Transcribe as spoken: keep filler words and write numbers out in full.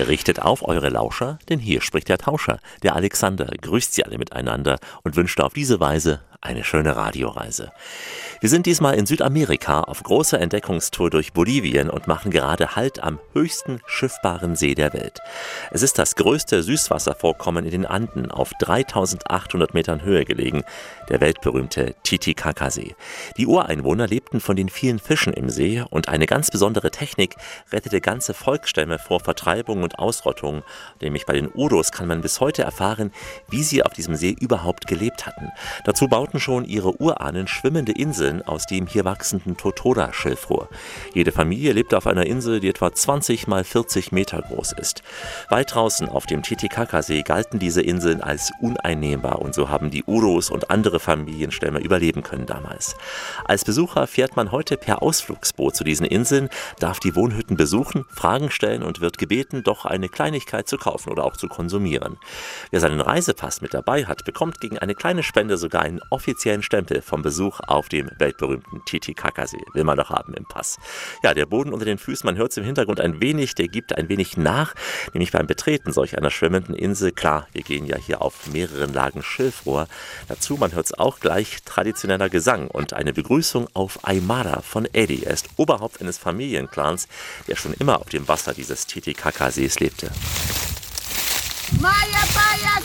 Richtet auf eure Lauscher, denn hier spricht der Tauscher. Der Alexander grüßt sie alle miteinander und wünscht auf diese Weise eine schöne Radioreise. Wir sind diesmal in Südamerika auf großer Entdeckungstour durch Bolivien und machen gerade Halt am höchsten schiffbaren See der Welt. Es ist das größte Süßwasservorkommen in den Anden, auf dreitausendachthundert Metern Höhe gelegen, der weltberühmte Titicaca-See. Die Ureinwohner lebten von den vielen Fischen im See und eine ganz besondere Technik rettete ganze Volksstämme vor Vertreibung und Ausrottung. Nämlich bei den Uros kann man bis heute erfahren, wie sie auf diesem See überhaupt gelebt hatten. Dazu bauten schon ihre Urahnen schwimmende Inseln aus dem hier wachsenden Totora-Schilfrohr. Jede Familie lebte auf einer Insel, die etwa zwanzig mal vierzig Meter groß ist. Weit draußen auf dem Titicaca-See galten diese Inseln als uneinnehmbar und so haben die Uros und andere Familienstämme überleben können damals. Als Besucher fährt man heute per Ausflugsboot zu diesen Inseln, darf die Wohnhütten besuchen, Fragen stellen und wird gebeten, doch eine Kleinigkeit zu kaufen oder auch zu konsumieren. Wer seinen Reisepass mit dabei hat, bekommt gegen eine kleine Spende sogar einen offiziellen Stempel vom Besuch auf dem weltberühmten Titicaca-See. Will man doch haben im Pass. Ja, der Boden unter den Füßen, man hört es im Hintergrund ein wenig, der gibt ein wenig nach, nämlich beim Betreten solch einer schwimmenden Insel. Klar, wir gehen ja hier auf mehreren Lagen Schilfrohr. Dazu, man hört es auch gleich, traditioneller Gesang und eine Begrüßung auf Aymara von Eddie. Er ist Oberhaupt eines Familienclans, der schon immer auf dem Wasser dieses Titicaca-Sees lebte. Maya, Maya.